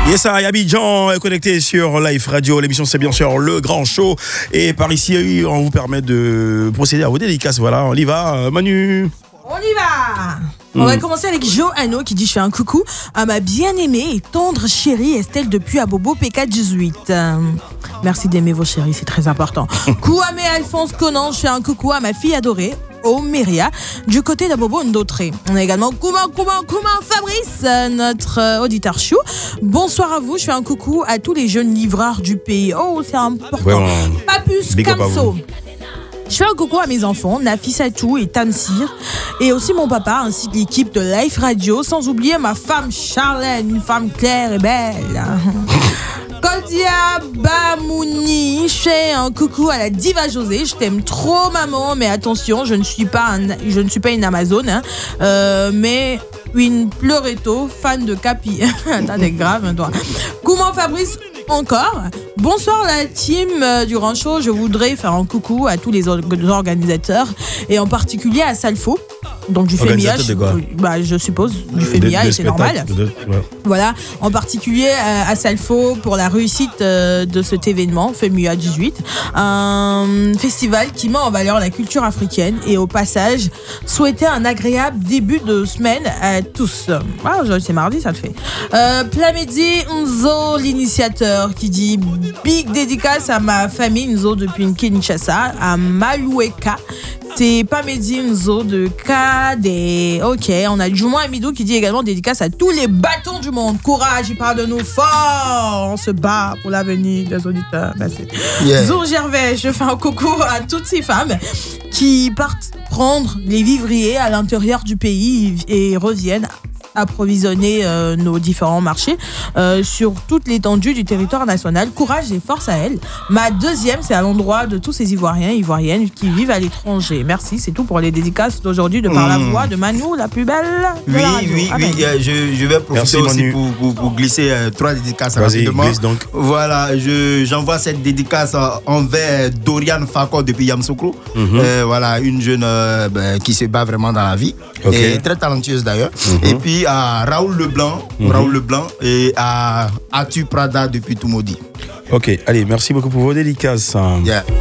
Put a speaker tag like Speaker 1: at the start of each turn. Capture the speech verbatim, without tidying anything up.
Speaker 1: Yes, ça, Abidjan est connecté sur Live Radio. L'émission, c'est bien sûr Le Grand Show. Et par ici, on vous permet de procéder à vos dédicaces. Voilà, on y va, Manu.
Speaker 2: On y va. On va commencer avec Johanno qui dit: je fais un coucou à ma bien-aimée et tendre chérie Estelle depuis Abobo P K dix-huit. Euh, merci d'aimer vos chéris, c'est très important. Kouame Alphonse Conan, je fais un coucou à ma fille adorée Omeria du côté d'Abobo Ndotré. On a également Kouman Kouman Kouman Fabrice, notre euh, auditeur chou. Bonsoir à vous, je fais un coucou à tous les jeunes livreurs du pays. Oh, c'est important.
Speaker 1: Ouais,
Speaker 2: Papus Kamso. Je fais un coucou à mes enfants, Nafissatou et Tansir, et aussi mon papa, ainsi que l'équipe de Live Radio, sans oublier ma femme Charlène, une femme claire et belle. Kodia Bamouni, je fais un coucou à la diva José. Je t'aime trop, maman, mais attention, je ne suis pas, un, je ne suis pas une Amazone, hein, euh, mais une pleuretto, fan de Capi. T'es grave, hein, toi. Comment Fabrice encore. Bonsoir la team euh, du Grand Show. Je voudrais faire un coucou à tous les organisateurs et en particulier à Salfo, donc du Fémia, je, bah, je suppose du Fémia, et c'est normal. De, ouais. Voilà, en particulier à, à Salfo pour la réussite euh, de cet événement Fémia dix-huit, un festival qui met en valeur la culture africaine, et au passage souhaiter un agréable début de semaine à tous. Ah, c'est mardi, ça le fait. Euh, Plamedi Nzo, l'initiateur, qui dit big dédicace à ma famille Nzo depuis Kinshasa, à Maloueka. C'est pas Mehdi Nzo de Kade. Ok, on a Juma Amidou qui dit également dédicace à tous les bâtons du monde. Courage, il parle de nous fort. On se bat pour l'avenir des auditeurs. Merci. Yeah. Zour Gervais, je fais un coucou à toutes ces femmes qui partent prendre les vivriers à l'intérieur du pays et reviennent approvisionner euh, nos différents marchés euh, sur toute l'étendue du territoire national. Courage et force à elle. Ma deuxième, c'est à l'endroit de tous ces Ivoiriens et Ivoiriennes qui vivent à l'étranger. Merci, c'est tout pour les dédicaces d'aujourd'hui de par mmh. la voix de Manu, la plus belle de
Speaker 3: oui,
Speaker 2: la radio.
Speaker 3: Oui, oui, oui. Euh, je, je vais profiter Merci, aussi pour, pour, pour glisser euh, trois dédicaces rapidement.
Speaker 1: Glisse donc.
Speaker 3: Voilà, je, j'envoie cette dédicace envers Dorian Fakor depuis Yamoussoukro. Mmh. Euh, voilà, une jeune euh, ben, qui se bat vraiment dans la vie. Okay. Et très talentueuse d'ailleurs. Mmh. Et puis à Raoul Leblanc, mmh. Raoul Leblanc et à Atu Prada depuis Toumoudi.
Speaker 1: Ok, allez, merci beaucoup pour vos dédicaces.
Speaker 3: Yeah.